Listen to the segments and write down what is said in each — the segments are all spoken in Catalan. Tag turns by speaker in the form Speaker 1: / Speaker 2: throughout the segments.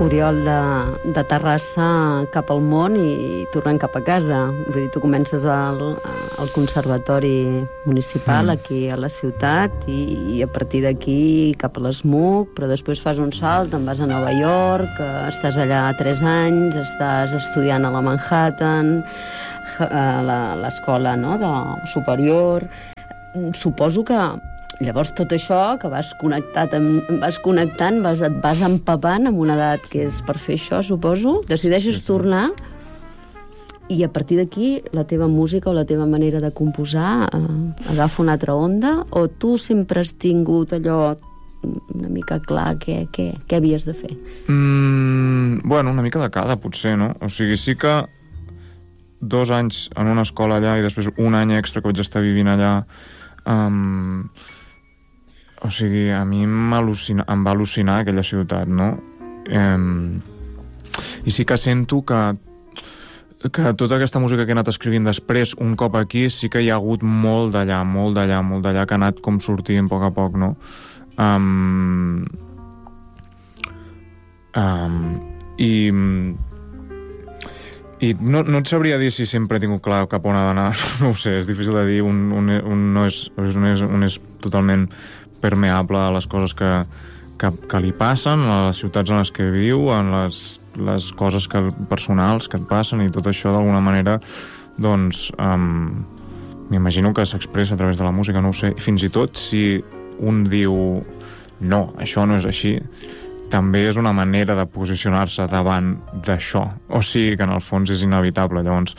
Speaker 1: Oriol, de Terrassa cap al món i tornant cap a casa. Vull dir, tu comences al Conservatori Municipal aquí a la ciutat i a partir d'aquí cap a l'ESMUC, però després fas un salt, te'n vas a Nova York, estàs allà 3 anys, estàs estudiant a la Manhattan, a l'escola, no?, de superior. Suposo que llavors tot això que et vas empapant amb una edat que és per fer això, suposo, decideixes tornar i a partir d'aquí la teva música o la teva manera de composar agafa una altra onda, o tu sempre has tingut allò una mica clar què havies de fer?
Speaker 2: Bueno, una mica de cada, potser, no? O sigui, sí que 2 anys en una escola allà i després un any extra que vaig estar vivint allà, o sigui, a mi em va al·lucinar aquella ciutat, no? I sí que sento que tota aquesta música que he anat escrivint després, un cop aquí, sí que hi ha hagut molt d'allà, que ha anat com sortint a poc, no? I no et sabria dir si sempre he tingut clar cap on ha d'anar, no ho sé, és difícil de dir, un és totalment permeable a les coses que li passen, a les ciutats en les que viu, en les coses personals que et passen, i tot això d'alguna manera doncs m'imagino que s'expressa a través de la música, no ho sé. Fins i tot si un diu no, això no és així, també és una manera de posicionar-se davant d'això, o sigui que en el fons és inevitable. Llavors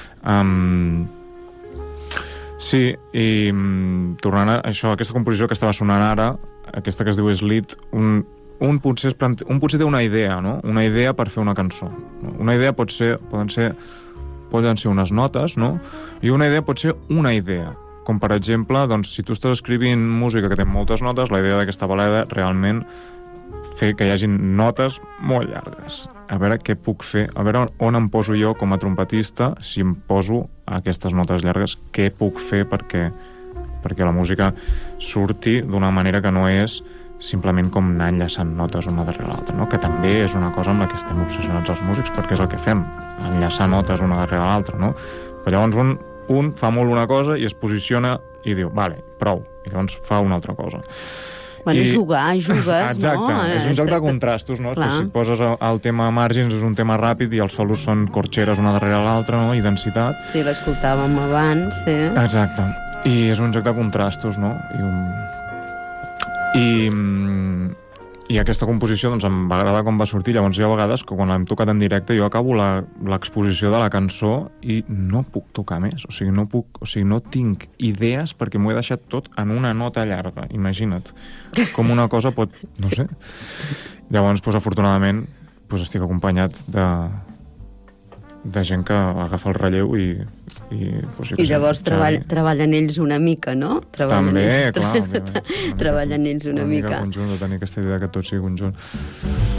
Speaker 2: sí, i tornant a això, aquesta composició que estava sonant ara, aquesta que es diu Slit, un potser té una idea, no? Una idea per fer una cançó. Una idea poden ser unes notes, no? I una idea pot ser una idea. Com per exemple, doncs, si tu estàs escrivint música que té moltes notes, la idea d'aquesta balada realment fer que hi hagi notes molt llargues. A veure què puc fer, a veure on em poso jo com a trompetista, si em poso aquestes notes llargues, què puc fer perquè la música surti d'una manera que no és simplement com anar enllaçant notes una darrere l'altra, no? Que també és una cosa amb la que estem obsessionats els músics, perquè és el que fem, enllaçar notes una darrere l'altra, no? Però llavors un fa molt una cosa i es posiciona i diu, vale, prou, i llavors fa una altra cosa.
Speaker 1: Bueno, jugues,
Speaker 2: exacte,
Speaker 1: no?
Speaker 2: És un joc de contrastos, no? Que si et poses el tema Margins és un tema ràpid i els solos són corxeres una darrere l'altra, no? I densitat.
Speaker 1: Sí, l'escoltàvem abans, sí.
Speaker 2: Exacte. I és un joc de contrastos, no? I aquesta composició doncs, em va agradar com va sortir. Llavors hi ha vegades que quan l'hem tocat en directe jo acabo l'exposició de la cançó i no puc tocar més. O sigui, no tinc idees perquè m'ho he deixat tot en una nota llarga. Imagina't com una cosa pot... No sé. Llavors, doncs, afortunadament, doncs, estic acompanyat de gent que agafa el relleu i
Speaker 1: llavors treballen ells una mica, no?
Speaker 2: També, clar.
Speaker 1: Treballen ells una mica.
Speaker 2: Conjunt, de tenir aquesta idea que tot sigui conjunt.